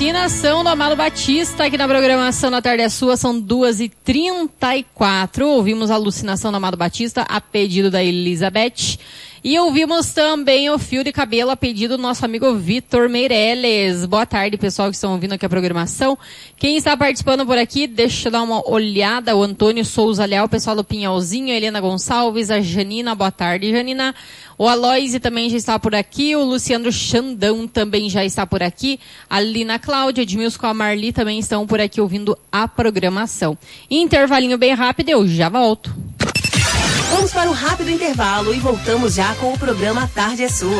Alucinação do Amado Batista aqui na programação da Tarde é Sua, são 2h34. Ouvimos a Alucinação do Amado Batista a pedido da Elizabeth. E ouvimos também o Fio de Cabelo a pedido do nosso amigo Vitor Meirelles. Boa tarde, pessoal que estão ouvindo aqui a programação. Quem está participando por aqui, deixa eu dar uma olhada. O Antônio Souza Leal, o pessoal do Pinhalzinho, a Helena Gonçalves, a Janina, boa tarde, Janina. O Aloysio também já está por aqui, o Luciano Xandão também já está por aqui, a Lina Cláudia, Edmilson com a Marli também estão por aqui ouvindo a programação. Intervalinho bem rápido, eu já volto. Vamos para um rápido intervalo e voltamos já com o programa Tarde é Sua.